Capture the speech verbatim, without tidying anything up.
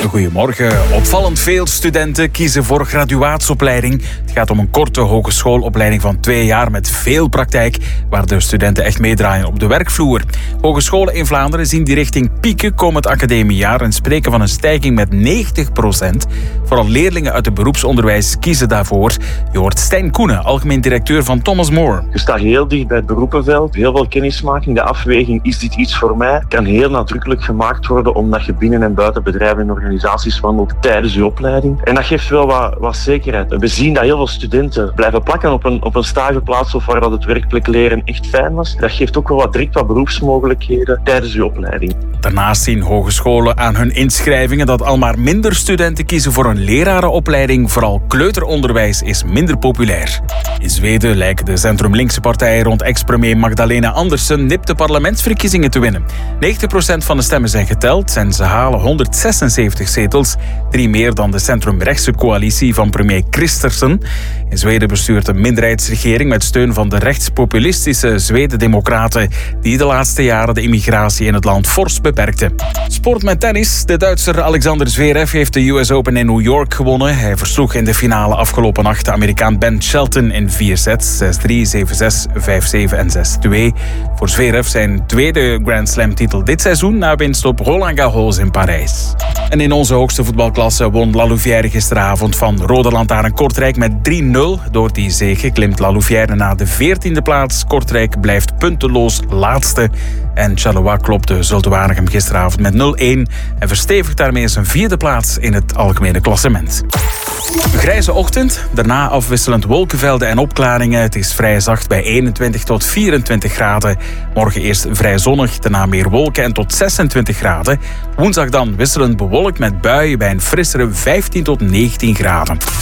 Goedemorgen. Opvallend veel studenten kiezen voor graduaatsopleiding. Het gaat om een korte hogeschoolopleiding van twee jaar met veel praktijk, waar de studenten echt meedraaien op de werkvloer. Hogescholen in Vlaanderen zien die richting pieken komend academiejaar en spreken van een stijging met negentig procent. Vooral leerlingen uit het beroepsonderwijs kiezen daarvoor. Je hoort Stijn Koenen, algemeen directeur van Thomas More. Je staat heel dicht bij het beroepenveld, heel veel kennismaking. De afweging, is dit iets voor mij, kan heel nadrukkelijk gemaakt worden omdat je binnen en buiten bedrijven en organisaties wandelt tijdens je opleiding. En dat geeft wel wat, wat zekerheid. We zien dat heel veel studenten blijven plakken op een, op een stageplaats of waar dat het werkplek leren echt fijn was. Dat geeft ook wel wat direct wat beroepsmogelijkheden tijdens je opleiding. Daarnaast zien hogescholen aan hun inschrijvingen dat al maar minder studenten kiezen voor een lerarenopleiding. Vooral kleuteronderwijs is minder populair. In Zweden lijken de centrum-linkse partijen rond ex-premier Magdalena Andersson nipte parlementsverkiezingen te winnen. negentig procent van de stemmen zijn geteld en ze halen honderdzesenzeventig zetels. Drie meer dan de centrum-rechtse coalitie van premier Kristersson. In Zweden bestuurt een minderheidsregering met steun van de rechtspopulistische Zweden-democraten die de laatste jaren de immigratie in het land fors beperkte. Sport met tennis. De Duitser Alexander Zverev heeft de U S Open in New York gewonnen. Hij versloeg in de finale afgelopen nacht de Amerikaan Ben Shelton in vier sets. zes drie, zeven zes, vijf zeven en zes twee. Voor Zverev zijn tweede Grand Slam titel dit seizoen na winst op Roland Garros in Parijs. En in onze hoogste voetbalklasse won La Louvière gisteravond van Rode Lantaarn Kortrijk met drie nul. Door die zege klimt La Louvière naar de veertiende plaats. Kortrijk blijft punteloos laatste. En Charleroi klopte Zulte Waregem gisteravond met nul een en verstevigt daarmee zijn vierde plaats in het algemene klassement. Een grijze ochtend, daarna afwisselend wolkenvelden en opklaringen. Het is vrij zacht bij eenentwintig tot vierentwintig graden. Morgen eerst vrij zonnig, daarna meer wolken en tot zesentwintig graden. Woensdag dan wisselend bewolkt met buien bij een frissere vijftien tot negentien graden.